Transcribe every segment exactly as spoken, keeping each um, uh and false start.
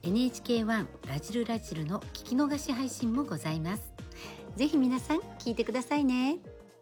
エヌエイチケーワン ラジルラジルの聞き逃し配信もございます。ぜひ皆さん聞いてくださいね。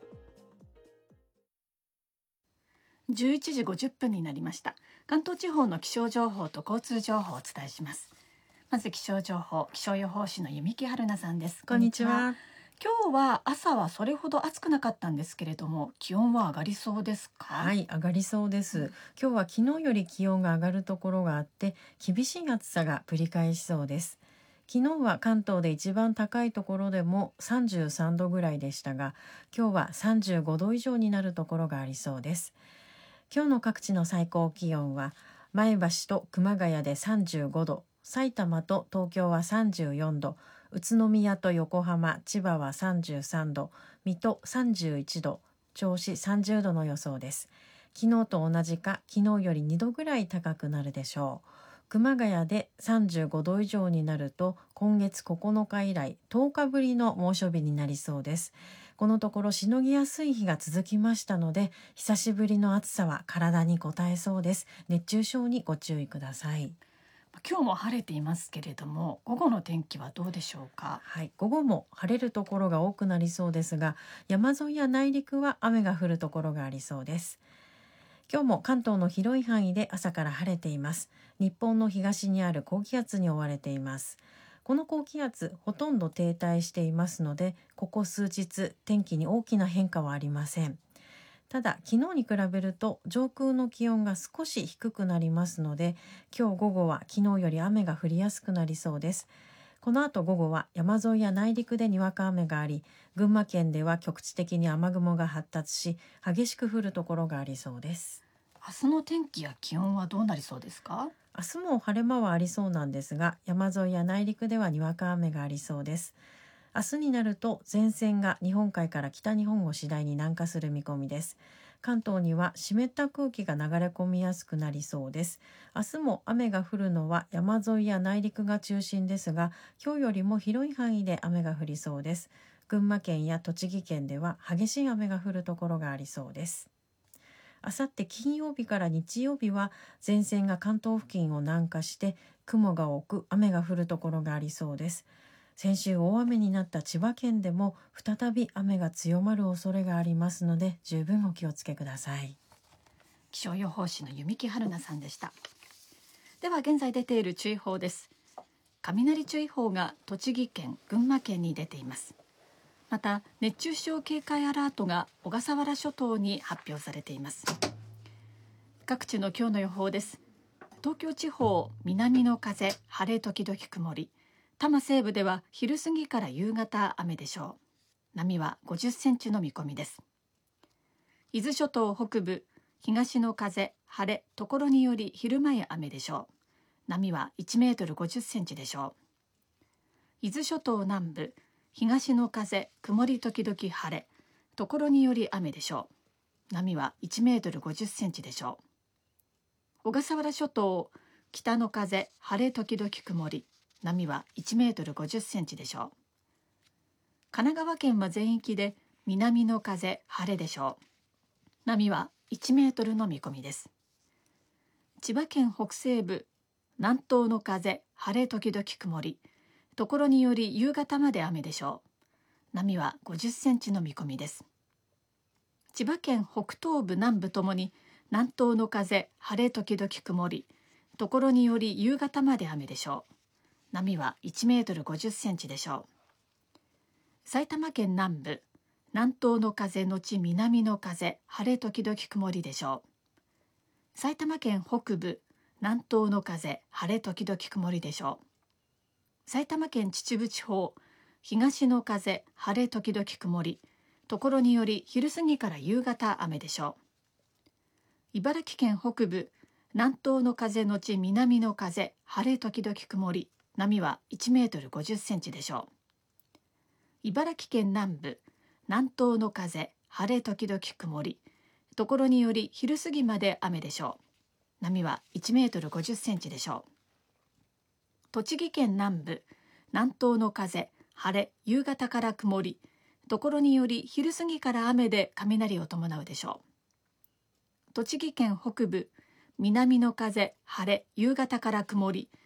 じゅういちじごじゅっぷんになりました。関東地方の気象情報と交通情報をお伝えします。まず気象情報、気象予報士の弓木春奈さんです。 こんにちは。 今日は朝はそれほど暑くなかったんですけれども、気温は上がりそうですか？ はい、上がりそうです、うん、今日は昨日より気温が上がるところがあって厳しい暑さがぶり返しそうです。昨日は関東で一番高いところでもさんじゅうさんどぐらいでしたが、今日はさんじゅうごど以上になるところがありそうです。今日の各地の最高気温は前橋と熊谷でさんじゅうごど、埼玉と東京はさんじゅうよんど、宇都宮と横浜、千葉はさんじゅうさんど、水戸さんじゅういちど、銚子さんじゅうどの予想です。昨日と同じか昨日よりにどぐらい高くなるでしょう。熊谷でさんじゅうごど以上になると今月ここのか以来とおかぶりの猛暑日になりそうです。このところしのぎやすい日が続きましたので、久しぶりの暑さは体に応えそうです。熱中症にご注意ください。 今日も晴れていますけれども、午後の天気はどうでしょうか？ はい、午後も晴れるところが多くなりそうですが、山沿いや内陸は雨が降るところがありそうです。今日も関東の広い範囲で朝から晴れています。日本の東にある高気圧に覆われています。この高気圧ほとんど停滞していますので、ここ数日天気に大きな変化はありません。ただ昨日に比べると上空の気温が少し低くなりますので、今日午後は昨日より雨が降りやすくなりそうです。この後午後は山沿いや内陸でにわか雨があり、群馬県では局地的に雨雲が発達し激しく降るところがありそうです。 明日の天気や気温はどうなりそうですか？ 明日も晴れ間はありそうなんですが、山沿いや内陸ではにわか雨がありそうです。明日になると前線が日本海から北日本を次第に南下する見込みです。関東には湿った空気が流れ込みやすくなりそうです。明日も雨が降るのは山沿いや内陸が中心ですが、今日よりも広い範囲で雨が降りそうです。群馬県や栃木県では激しい雨が降るところがありそうです。あさって金曜日から日曜日は前線が関東付近を南下して雲が多く雨が降るところがありそうです。先週大雨になった千葉県でも再び雨が強まる恐れがありますので十分お気をつけください。 気象予報士の弓木春奈さんでした。では現在出ている注意報です。雷注意報が栃木県、群馬県に出ています。また熱中症警戒アラートが小笠原諸島に発表されています。各地の今日の予報です。東京地方、南の風、晴れ時々曇り。多摩西部では昼過ぎから夕方雨でしょう。波はごじゅっセンチの見込みです。伊豆諸島北部、東の風、晴れ、ところにより昼前雨でしょう。波はいちメートルごじゅっセンチでしょう。伊豆諸島南部、東の風、曇り時々晴れ、ところにより雨でしょう。波はいちメートルごじゅっセンチでしょう。小笠原諸島、北の風、晴れ時々曇り、波はいちメートルごじゅっセンチでしょう。神奈川県は全域で南の風、晴れでしょう。波はいちメートルの見込みです。千葉県北西部、南東の風、晴れ時々曇り、ところにより夕方まで雨でしょう。波はごじゅっセンチの見込みです。千葉県北東部南部ともに南東の風、晴れ時々曇り、ところにより夕方まで雨でしょう。波はいちメートルごじゅっセンチでしょう。埼玉県南部、南東の風のち南の風、晴れ時々曇りでしょう。埼玉県北部、南東の風、晴れ時々曇りでしょう。埼玉県秩父地方、東の風、晴れ時々曇り、ところにより昼過ぎから夕方雨でしょう。茨城県北部、南東の風のち南の風、晴れ時々曇り、波はいちメートルごじゅっセンチでしょう。茨城県南部、南東の風、晴れ時々曇り、ところにより昼過ぎまで雨でしょう。波はいちメートルごじゅっセンチでしょう。栃木県南部、南東の風、晴れ、夕方から曇り、ところにより昼過ぎから雨で雷を伴うでしょう。栃木県北部、南の風、晴れ、夕方から曇り、